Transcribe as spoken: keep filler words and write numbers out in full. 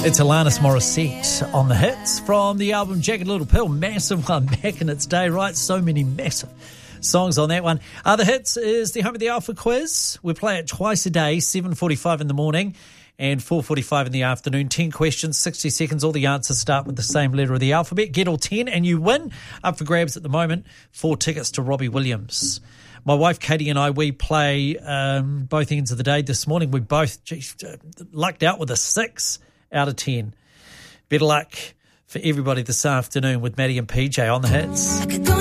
It's Alanis Morissette on the hits from the album Jagged Little Pill. Massive one back in its day, right? So many massive songs on that one. Other hits is the home of the Alpha Quiz. We play it twice a day, seven forty-five in the morning and four forty-five in the afternoon. ten questions, sixty seconds. All the answers start with the same letter of the alphabet. Get all ten and you win. Up for grabs at the moment, four tickets to Robbie Williams. My wife Katie and I, we play um, both ends of the day. This morning we both geez, lucked out with a six out of ten. Better luck for everybody this afternoon with Maddie and P J on the hits.